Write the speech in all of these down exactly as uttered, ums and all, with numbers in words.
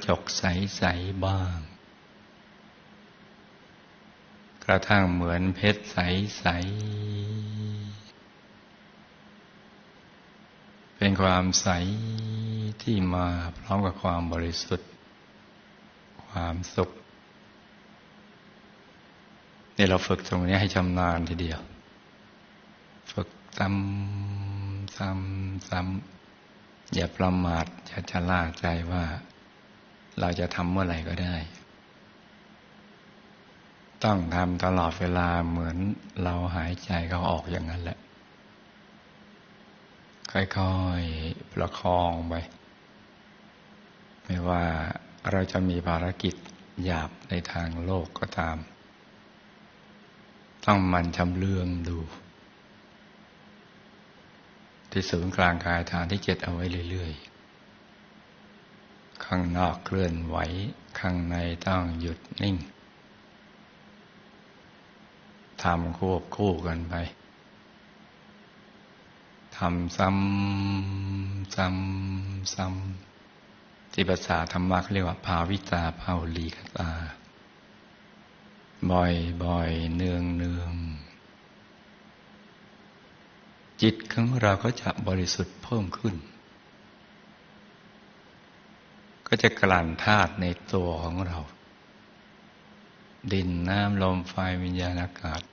จกใสๆบ้างกระทั่งเหมือนเพชรใสๆเป็นความใสที่มาพร้อมกับความบริสุทธิ์ความสุขนี่เราฝึกตรงนี้ให้ชำนาญทีเดียวฝึกซ้ำซ้ำซ้ำอย่าประมาทอย่าชะล่าใจว่าเราจะทำเมื่อไหร่ก็ได้ต้องทำตลอดเวลาเหมือนเราหายใจเข้าออกอย่างนั้นแหละค่อยๆประคองไปไม่ว่าเราจะมีภารกิจหยาบในทางโลกก็ตามต้องหมั่นชำเลืองดูที่ศูนย์กลางกายฐานที่เจ็ดเอาไว้เรื่อยๆข้างนอกเคลื่อนไหวข้างในต้องหยุดนิ่งทำควบคู่กันไปทำซ้ำซ้ำซ้ำที่ภาษาธรรมะเรียกว่าภาวิตาภาวลีกตาบ่อยบ่อยเนืองเนืองจิตของเราก็จะบริสุทธิ์เพิ่มขึ้นก็จะกลั่นธาตุในตัวของเราดินน้ำลมไฟวิญญาณอากาศ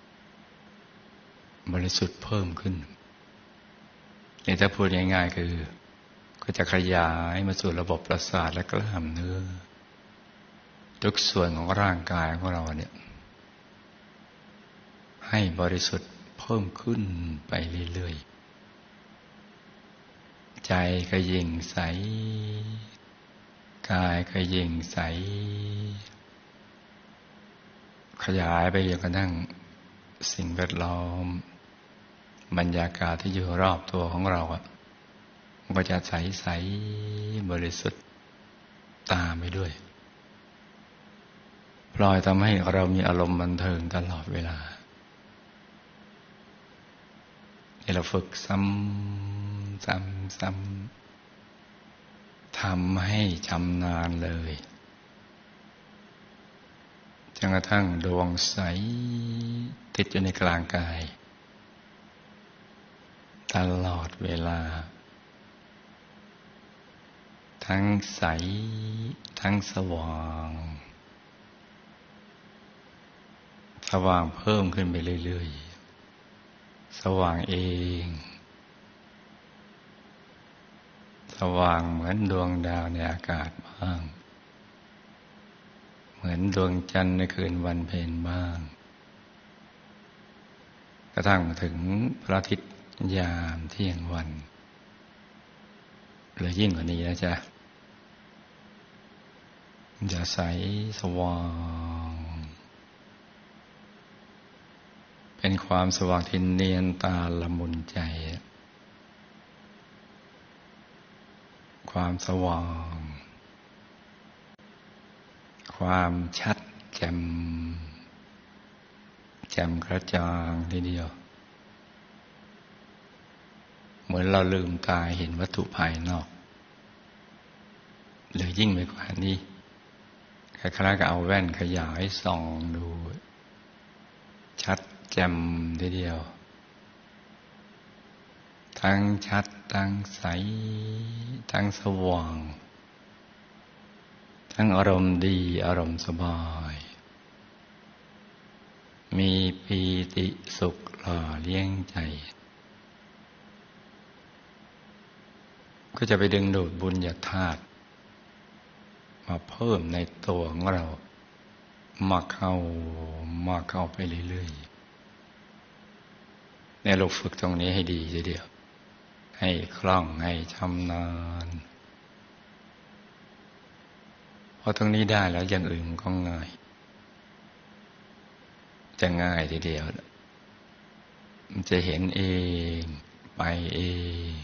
บริสุทธิ์เพิ่มขึ้นนี่ถ้าพูดง่ายๆคือก็จะขยายมาสู่ระบบประสาทและกล้ามเนื้อทุกส่วนของร่างกายของเราเนี่ยให้บริสุทธิ์เพิ่มขึ้นไปเรื่อยๆใจก็ยิ่งใสกายก็ยิ่งใสขยายไปจนกระทั่งสิ่งแวดล้อมบรรยากาศที่อยู่รอบตัวของเราอ่ะมันก็จะใสๆบริสุทธิ์ตามไปด้วยพลอยทำให้เรามีอารมณ์บันเทิงตลอดเวลาที่เราฝึกซ้ำซ้ำซ้ำทำให้ชำนาญเลยจนกระทั่งดวงใสติดอยู่ในกลางกายตลอดเวลาทั้งใสทั้งสว่างสว่างเพิ่มขึ้นไปเรื่อยๆสว่างเองสว่างเหมือนดวงดาวในอากาศบ้างเหมือนดวงจันทร์ในคืนวันเพ็ญบ้างกระทั่งถึงพระอาทิตย์ยามเที่ยงวันหรือยิ่งกว่านี้นะจ๊ะมันจะใสสว่างเป็นความสว่างที่เนียนตาละมุนใจความสว่างความชัดแจ่มแจ่มกระจ่างทีเดียวเหมือนเราลืมตาเห็นวัตถุภายนอกหรือยิ่งไปกว่านี้คล้ายๆกับเอาแว่นขยายส่องดูชัดแจ่มทีเดียวทั้งชัดทั้งใสทั้งสว่างทั้งอารมณ์ดีอารมณ์สบายมีปีติสุขหล่อเลี้ยงใจก็จะไปดึงดูดบุญญาธาตุมาเพิ่มในตัวของเรามาเข้ามาเข้าไปเรื่อยๆเนี่ยเราฝึกตรงนี้ให้ดีทีเดียวให้คล่องให้ชำนาญพอตรงนี้ได้แล้วอย่างอื่นมันก็ง่ายจะง่ายทีเดียวมันจะเห็นเองไปเอง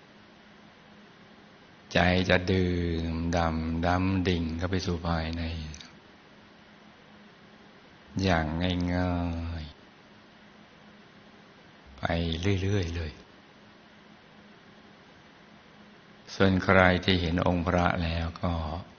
ใจจะดื่มดำดำดิ่งเข้าไปสู่ภายในอย่างง่ายๆไปเรื่อยๆเลยส่วนใครที่เห็นองค์พระแล้วก็